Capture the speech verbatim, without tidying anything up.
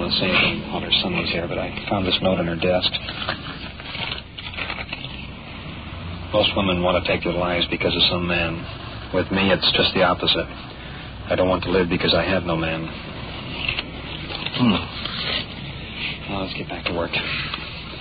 don't say anything while her son was here, but I found this note on her desk. Most women want to take their lives because of some man. With me, it's just the opposite. I don't want to live because I have no man. Hmm. Well, let's get back to work.